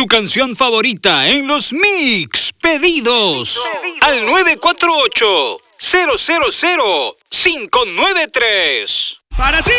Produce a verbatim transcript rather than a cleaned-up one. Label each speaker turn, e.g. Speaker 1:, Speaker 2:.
Speaker 1: tu canción favorita en los Mix Pedidos al nueve cuatro ocho, cero cero cero, cinco nueve tres.
Speaker 2: ¡Para ti!